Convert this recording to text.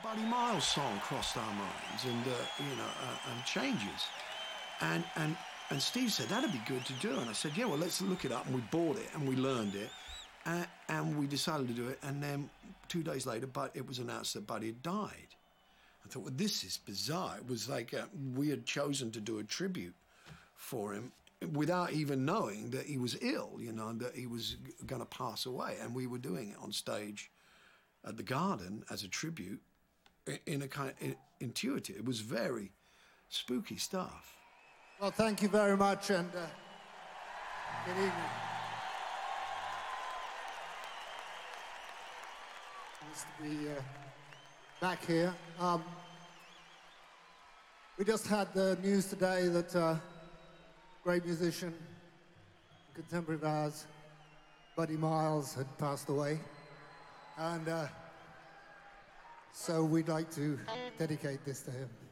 Buddy Miles song crossed our minds, and changes, and Steve said that'd be good to do, and I said, yeah, well, let's look it up, and we bought it and we learned it, and we decided to do it, and then 2 days later, it was announced that Buddy had died. I thought, well, this is bizarre. It was like we had chosen to do a tribute for him without even knowing that he was ill, that he was going to pass away, and we were doing it on stage at the Garden as a tribute in a kind of intuitive. It was very spooky stuff. Well, thank you very much, and good evening. Nice to be back here. We just had the news today that great musician, contemporary of ours, Buddy Miles, had passed away. And so we'd like to dedicate this to him.